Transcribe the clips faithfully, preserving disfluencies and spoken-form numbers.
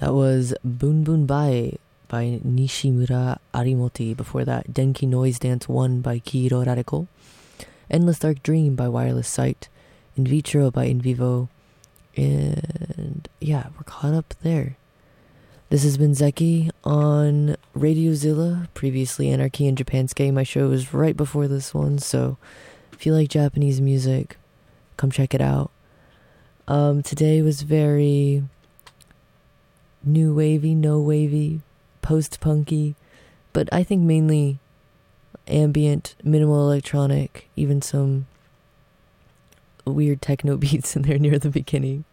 That was Bun Bun Bai by Nishimura Arimoti. Before that, Denki Noise Dance one by Kiro Radical. Endless Dark Dream by Wireless Sight. In Vitro by In Vivo. And yeah, we're caught up there. This has been Zeki on Radio Zilla, previously Anarchy in Japansuke. My show was right before this one, so if you like Japanese music, come check it out. Um, today was very new wavy, no wavy, post-punky, but I think mainly ambient, minimal electronic, even some weird techno beats in there near the beginning.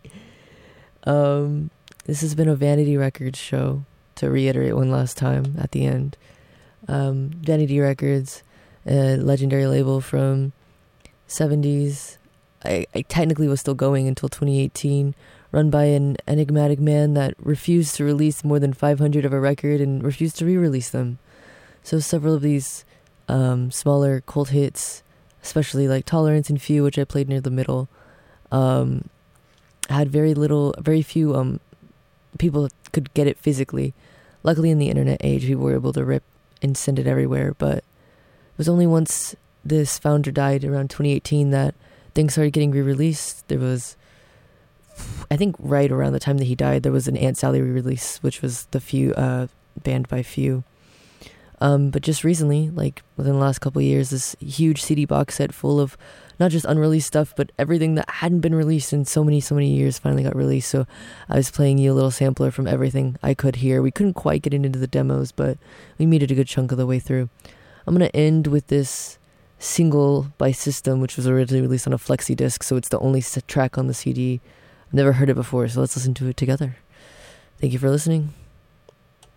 Um, this has been a Vanity Records show, to reiterate one last time at the end. Um, Vanity Records, a legendary label from seventies. I, I technically was still going until twenty eighteen, run by an enigmatic man that refused to release more than five hundred of a record and refused to re-release them. So several of these um, smaller cult hits, especially like Tolerance and Few, which I played near the middle, um, had very little, very few um, people could get it physically. Luckily in the internet age, people were able to rip and send it everywhere, but it was only once this founder died around twenty eighteen that things started getting re-released. There was, I think right around the time that he died, there was an Aunt Sally re-release, which was the Few, uh, band by Few. Um, but just recently, like within the last couple of years, this huge C D box set full of not just unreleased stuff, but everything that hadn't been released in so many, so many years finally got released. So I was playing you a little sampler from everything I could hear. We couldn't quite get into the demos, but we made it a good chunk of the way through. I'm going to end with this single by System, which was originally released on a flexi disc, so it's the only track on the C D. I've never heard it before, so let's listen to it together. Thank you for listening.